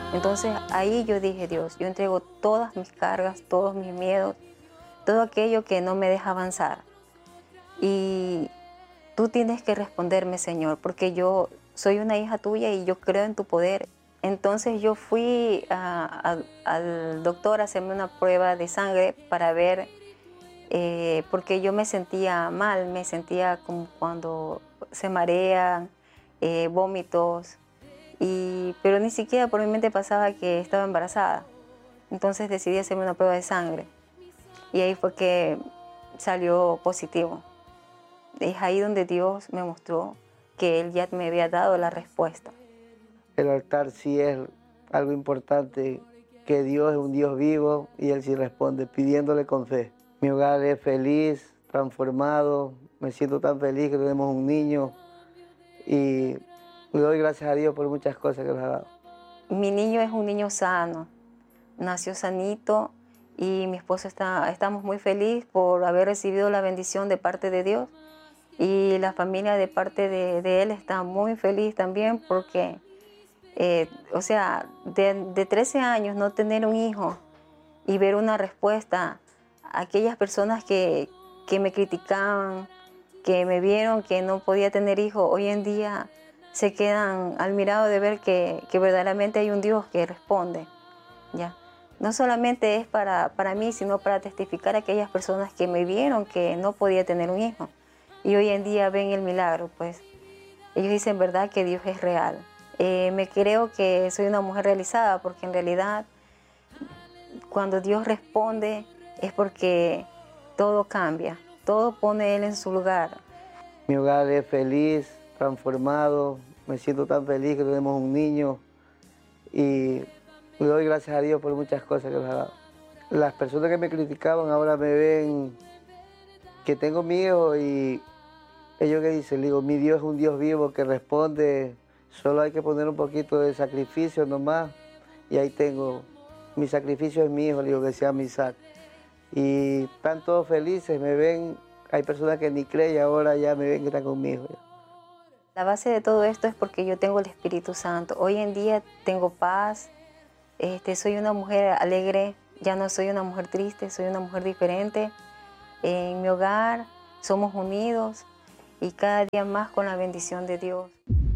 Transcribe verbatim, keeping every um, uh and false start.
Entonces ahí yo dije, Dios, yo entrego todas mis cargas, todos mis miedos, todo aquello que no me deja avanzar. Y tú tienes que responderme, Señor, porque yo soy una hija tuya y yo creo en tu poder. Entonces yo fui a- a- al doctor a hacerme una prueba de sangre para ver, eh, porque yo me sentía mal, me sentía como cuando se marean, eh, vómitos, y, pero ni siquiera por mi mente pasaba que estaba embarazada. Entonces decidí hacerme una prueba de sangre y ahí fue que salió positivo. Es ahí donde Dios me mostró que Él ya me había dado la respuesta. El altar sí es algo importante, que Dios es un Dios vivo y Él sí responde, pidiéndole con fe. Mi hogar es feliz, transformado, me siento tan feliz que tenemos un niño y le doy gracias a Dios por muchas cosas que nos ha dado. Mi niño es un niño sano, nació sanito y mi esposo está, estamos muy felices por haber recibido la bendición de parte de Dios. Y la familia de parte de, de él está muy feliz también porque, eh, o sea, de, de trece años no tener un hijo y ver una respuesta a aquellas personas que, que me criticaban, que me vieron que no podía tener hijos, hoy en día se quedan admirados de ver que, que verdaderamente hay un Dios que responde, ¿ya? No solamente es para, para mí, sino para testificar a aquellas personas que me vieron que no podía tener un hijo. Y hoy en día ven el milagro, pues ellos dicen, verdad, que Dios es real. Eh, me creo que soy una mujer realizada porque en realidad cuando Dios responde es porque todo cambia, todo pone Él en su lugar. Mi hogar es feliz, transformado, me siento tan feliz que tenemos un niño y le doy gracias a Dios por muchas cosas que nos ha dado. Las personas que me criticaban ahora me ven que tengo mi hijo y ellos que dicen, le digo, mi Dios es un Dios vivo que responde, solo hay que poner un poquito de sacrificio nomás y ahí tengo, mi sacrificio es mi hijo, le digo, que sea mi Isaac. Y están todos felices, me ven, hay personas que ni creen y ahora ya me ven que están conmigo. La base de todo esto es porque yo tengo el Espíritu Santo. Hoy en día tengo paz, este, soy una mujer alegre, ya no soy una mujer triste, soy una mujer diferente. En mi hogar somos unidos y cada día más con la bendición de Dios.